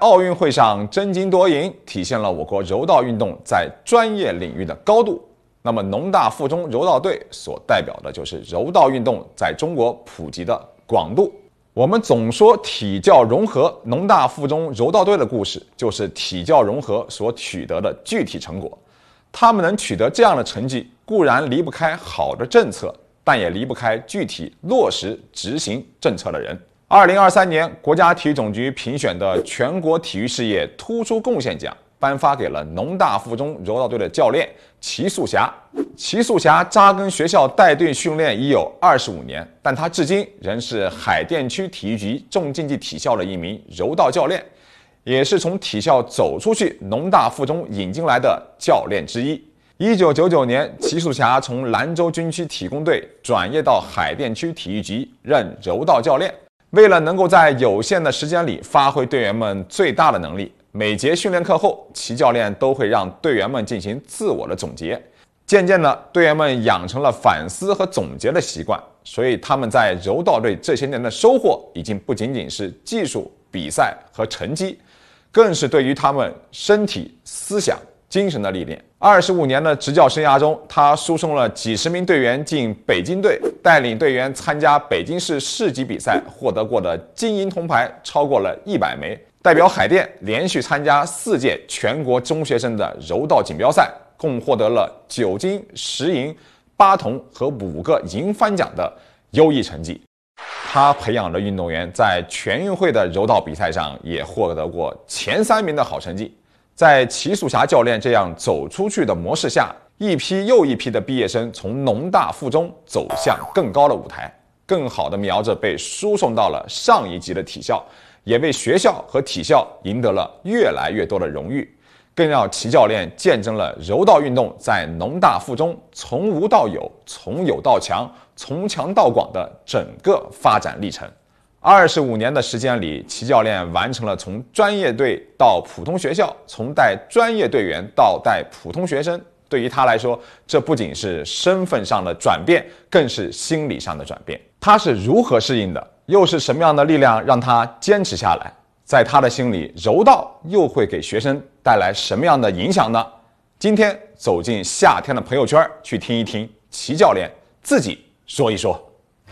奥运会上争金夺银，体现了我国柔道运动在专业领域的高度。那么，农大附中柔道队所代表的就是柔道运动在中国普及的广度。我们总说体教融合，农大附中柔道队的故事就是体教融合所取得的具体成果。他们能取得这样的成绩，固然离不开好的政策，但也离不开具体落实执行政策的人。2023年，国家体育总局评选的全国体育事业突出贡献奖颁发给了农大附中柔道队的教练齐素霞。齐素霞扎根学校带队训练已有25年，但她至今仍是海淀区体育局重竞技体校的一名柔道教练，也是从体校走出去农大附中引进来的教练之一。1999年，齐素霞从兰州军区体工队转业到海淀区体育局任柔道教练。为了能够在有限的时间里发挥队员们最大的能力，每节训练课后，齐教练都会让队员们进行自我的总结。渐渐的，队员们养成了反思和总结的习惯，所以他们在柔道队这些年的收获，已经不仅仅是技术、比赛和成绩，更是对于他们身体、思想、精神的历练。25年的执教生涯中，他输送了几十名队员进北京队，带领队员参加北京市市级比赛，获得过的金银铜牌超过了100枚。代表海淀连续参加4届全国中学生的柔道锦标赛，共获得了9金、10银、8铜和5个银帆奖的优异成绩。他培养的运动员在全运会的柔道比赛上也获得过前3名的好成绩。在齐素霞教练这样走出去的模式下，一批又一批的毕业生从农大附中走向更高的舞台，更好地瞄着被输送到了上一级的体校，也为学校和体校赢得了越来越多的荣誉，更让齐教练见证了柔道运动在农大附中从无到有、从有到强、从强到广的整个发展历程。25年的时间里，齐教练完成了从专业队到普通学校，从带专业队员到带普通学生。对于他来说，这不仅是身份上的转变，更是心理上的转变。他是如何适应的？又是什么样的力量让他坚持下来？在他的心里，柔道又会给学生带来什么样的影响呢？今天走进夏天的朋友圈，去听一听齐教练自己说一说。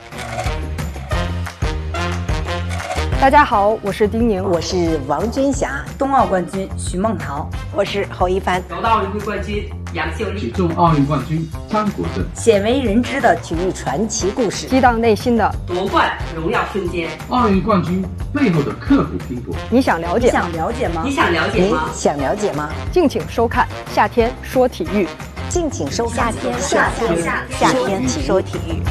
大家好，我是丁宁， 我是王军霞， 冬奥冠军徐梦桃， 我是侯一帆， 柔道奥运会冠军杨秀丽， 举重奥运冠军张国政， 鲜为人知的体育传奇故事， 激荡内心的夺冠荣耀瞬间， 奥运冠军背后的刻苦拼搏。 你想了解吗？ 你想了解吗？ 想了解吗？ 敬请收看夏天说体育， 敬请收看夏天说体育。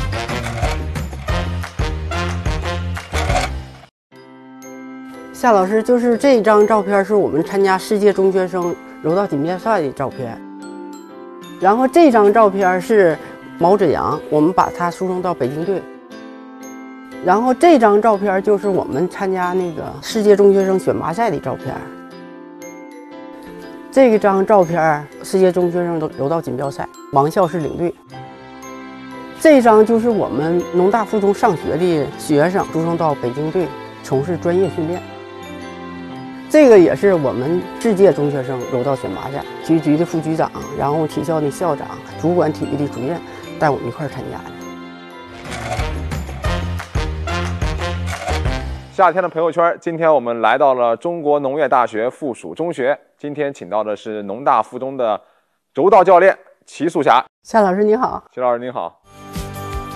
夏老师，就是这张照片是我们参加世界中学生柔道锦标赛的照片，然后这张照片是毛子阳，我们把他输送到北京队，然后这张照片就是我们参加那个世界中学生选拔赛的照片。这张照片世界中学生柔道锦标赛，王笑是领队。这张就是我们农大附中上学的学生输送到北京队从事专业训练。这个也是我们世界中学生柔道选拔赛，体育局的副局长，然后体校的校长、主管体育的主任带我们一块参加的。夏天的朋友圈，今天我们来到了中国农业大学附属中学，今天请到的是农大附中的柔道教练齐素霞。 夏老师你好。 齐老师您好。